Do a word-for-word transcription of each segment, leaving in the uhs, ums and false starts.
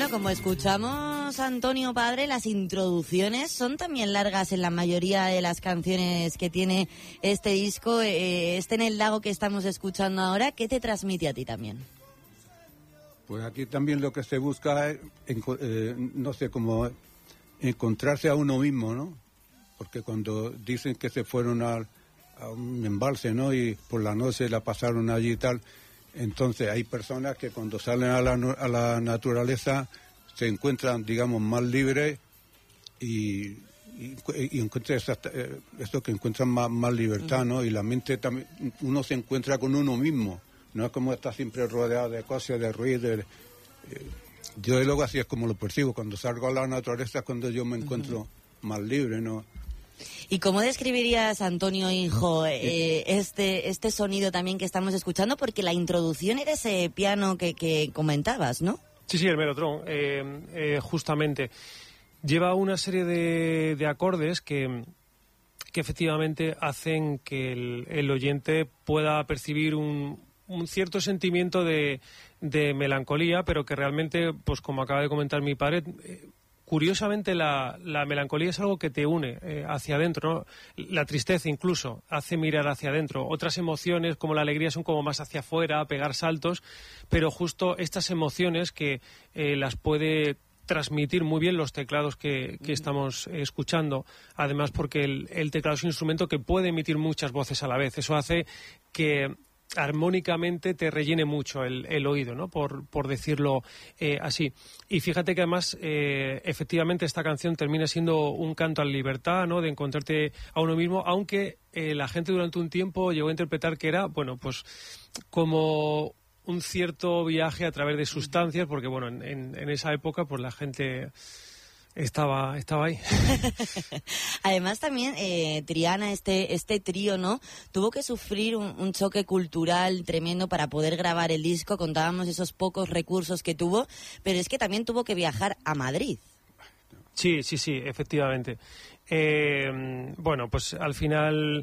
Bueno, como escuchamos, Antonio Padre, las introducciones son también largas en la mayoría de las canciones que tiene este disco. Eh, este En el lago que estamos escuchando ahora, ¿qué te transmite a ti también? Pues aquí también lo que se busca es, eh, no sé, como encontrarse a uno mismo, ¿no? Porque cuando dicen que se fueron a, a un embalse, ¿no? Y por la noche la pasaron allí y tal, entonces hay personas que cuando salen a la, a la naturaleza se encuentran, digamos, más libres y, y, y encuentran esa, eh, esto que encuentran más, más libertad, ¿no? Y la mente también, uno se encuentra con uno mismo. No es como estar siempre rodeado de cosas, de ruido. De, eh, yo de luego así es como lo percibo. Cuando salgo a la naturaleza es cuando yo me encuentro uh-huh. más libre, ¿no? ¿Y cómo describirías, Antonio Hijo, eh, este este sonido también que estamos escuchando? Porque la introducción era ese piano que, que comentabas, ¿no? Sí, sí, el melotron, eh, eh, justamente. Lleva una serie de, de acordes que... que efectivamente hacen que el, el oyente pueda percibir un, un cierto sentimiento de, de melancolía, pero que realmente, pues como acaba de comentar mi padre, eh, curiosamente la, la melancolía es algo que te une eh, hacia adentro, ¿no? La tristeza incluso hace mirar hacia adentro. Otras emociones como la alegría son como más hacia afuera, pegar saltos, pero justo estas emociones que eh, las puede transmitir muy bien los teclados que, que estamos escuchando, además porque el, el teclado es un instrumento que puede emitir muchas voces a la vez. Eso hace que armónicamente te rellene mucho el, el oído, ¿no? Por, por decirlo eh, así. Y fíjate que además, eh, efectivamente, esta canción termina siendo un canto a la libertad, ¿no? De encontrarte a uno mismo, aunque eh, la gente durante un tiempo llegó a interpretar que era, bueno, pues como un cierto viaje a través de sustancias, porque bueno, en, en, en esa época pues la gente estaba estaba ahí. Además también eh, Triana, este este trío, ¿no? Tuvo que sufrir un, un choque cultural tremendo para poder grabar el disco. Contábamos esos pocos recursos que tuvo, pero es que también tuvo que viajar a Madrid. Sí, sí, sí, efectivamente. Eh, bueno, pues al final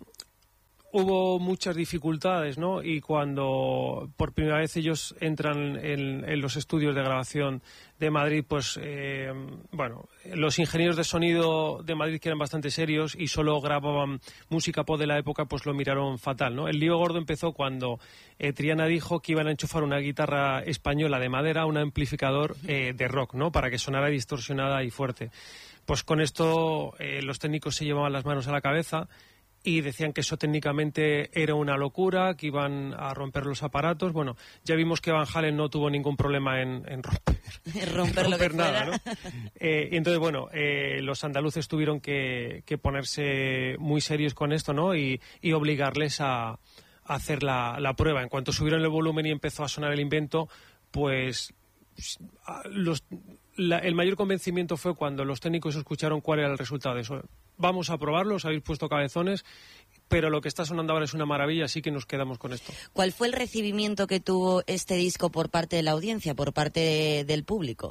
hubo muchas dificultades, ¿no? Y cuando por primera vez ellos entran en, en los estudios de grabación de Madrid, pues, eh, bueno, los ingenieros de sonido de Madrid, que eran bastante serios y solo grababan música pop de la época, pues lo miraron fatal, ¿no? El lío gordo empezó cuando eh, Triana dijo que iban a enchufar una guitarra española de madera a un amplificador eh, de rock, ¿no? Para que sonara distorsionada y fuerte. Pues con esto eh, los técnicos se llevaban las manos a la cabeza y decían que eso técnicamente era una locura, que iban a romper los aparatos. Bueno, ya vimos que Van Halen no tuvo ningún problema en, en romper, romper, en lo que romper nada, fuera. ¿no? Eh, y entonces, bueno, eh, los andaluces tuvieron que, que ponerse muy serios con esto, ¿no? Y, y obligarles a, a hacer la, la prueba. En cuanto subieron el volumen y empezó a sonar el invento, pues los, la, el mayor convencimiento fue cuando los técnicos escucharon cuál era el resultado de eso. Vamos a probarlo, os habéis puesto cabezones, pero lo que está sonando ahora es una maravilla, así que nos quedamos con esto. ¿Cuál fue el recibimiento que tuvo este disco por parte de la audiencia, por parte de, del público?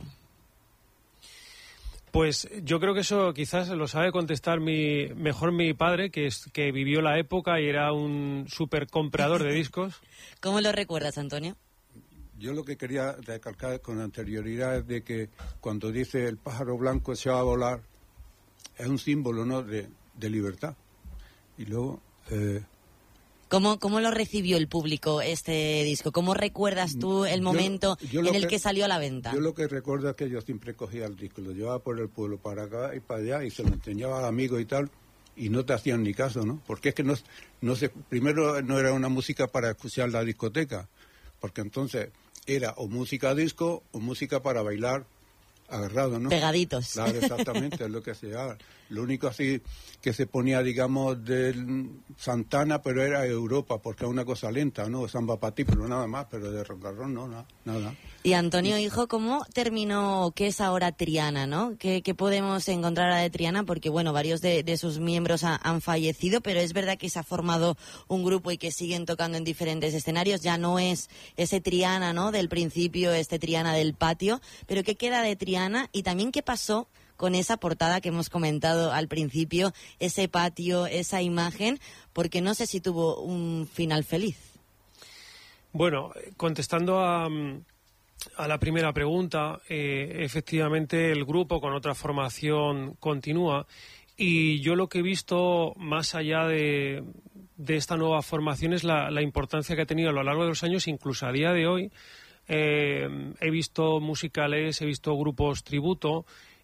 Pues yo creo que eso quizás lo sabe contestar mi, mejor mi padre, que es que vivió la época y era un súper comprador de discos. ¿Cómo lo recuerdas, Antonio? Yo lo que quería recalcar con anterioridad es de que cuando dice el pájaro blanco se va a volar, es un símbolo, ¿no?, de, de libertad. Y luego... Eh, ¿Cómo, ¿Cómo lo recibió el público este disco? ¿Cómo recuerdas tú el momento yo, yo en el que, que salió a la venta? Yo lo que recuerdo es que yo siempre cogía el disco, lo llevaba por el pueblo para acá y para allá y se lo enseñaba a amigos y tal, y no te hacían ni caso, ¿no? Porque es que no, no se, primero no era una música para escuchar la discoteca, porque entonces era o música disco o música para bailar agarrado, ¿no? Pegaditos. Claro, exactamente, es lo que se llama. Lo único así que se ponía, digamos, del Santana, pero era Europa, porque es una cosa lenta, ¿no? Samba para ti, pero nada más, pero de rock and roll no, nada. nada. Y Antonio, hijo, ¿cómo terminó, qué es ahora Triana, no? ¿Qué, qué podemos encontrar ahora de Triana? Porque, bueno, varios de, de sus miembros ha, han fallecido, pero es verdad que se ha formado un grupo y que siguen tocando en diferentes escenarios. Ya no es ese Triana, ¿no?, del principio, este Triana del patio. Pero ¿qué queda de Triana? Y también, ¿qué pasó con esa portada que hemos comentado al principio, ese patio, esa imagen? Porque no sé si tuvo un final feliz. Bueno, contestando a, a la primera pregunta, eh, efectivamente el grupo con otra formación continúa, y yo lo que he visto más allá de, de esta nueva formación es la, la importancia que ha tenido a lo largo de los años, incluso a día de hoy. Eh, he visto musicales, he visto grupos tributo,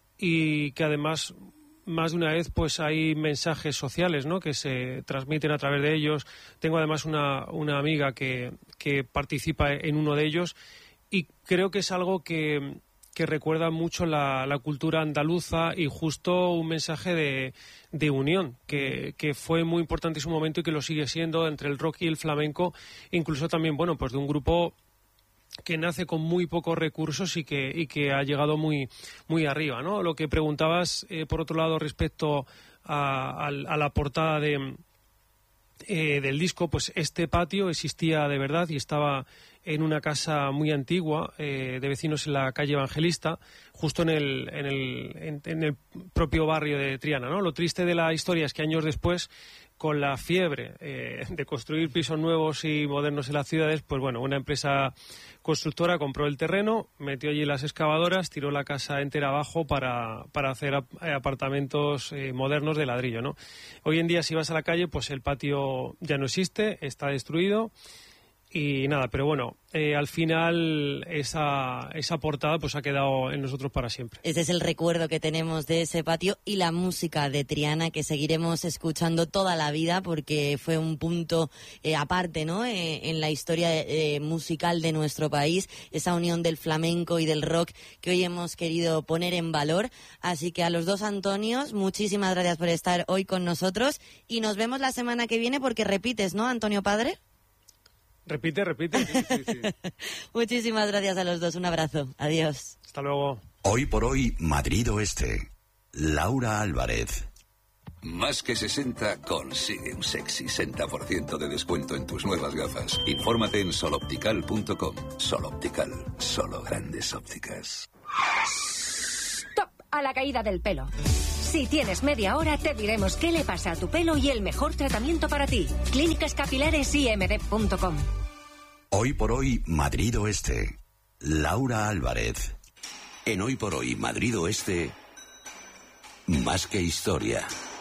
y que además más de una vez pues hay mensajes sociales, ¿no?, que se transmiten a través de ellos. Tengo además una, una amiga que, que participa en uno de ellos, y creo que es algo que, que recuerda mucho la, la cultura andaluza, y justo un mensaje de, de unión que, que fue muy importante en su momento y que lo sigue siendo entre el rock y el flamenco, incluso también, bueno, pues de un grupo que nace con muy pocos recursos y que, y que ha llegado muy, muy arriba, ¿no? Lo que preguntabas, eh, por otro lado, respecto a, a, a la portada de, eh, del disco, pues este patio existía de verdad y estaba en una casa muy antigua, eh, de vecinos en la calle Evangelista, justo en el, en el, en, en el propio barrio de Triana, ¿no? Lo triste de la historia es que años después, con la fiebre eh, de construir pisos nuevos y modernos en las ciudades, pues bueno, una empresa constructora compró el terreno, metió allí las excavadoras, tiró la casa entera abajo para, para hacer ap apartamentos eh, modernos de ladrillo, ¿no? Hoy en día, si vas a la calle, pues el patio ya no existe, está destruido. Y nada, pero bueno, eh, al final esa, esa portada pues ha quedado en nosotros para siempre. Ese es el recuerdo que tenemos de ese patio y la música de Triana, que seguiremos escuchando toda la vida porque fue un punto eh, aparte, ¿no?, eh, en la historia eh, musical de nuestro país, esa unión del flamenco y del rock que hoy hemos querido poner en valor. Así que a los dos Antonios, muchísimas gracias por estar hoy con nosotros, y nos vemos la semana que viene porque repites, ¿no, Antonio Padre? Repite, repite. Sí, sí, sí. Muchísimas gracias a los dos. Un abrazo. Adiós. Hasta luego. Hoy por hoy, Madrid Oeste. Laura Álvarez. Más que sesenta consigue un sexy sesenta por ciento de descuento en tus nuevas gafas. Infórmate en soloptical punto com. Soloptical, solo grandes ópticas. ¡Stop! A la caída del pelo. Si tienes media hora, te diremos qué le pasa a tu pelo y el mejor tratamiento para ti. Clínicas Capilares I M D punto com. Hoy por hoy, Madrid Oeste. Laura Álvarez. En Hoy por Hoy, Madrid Oeste, más que historia.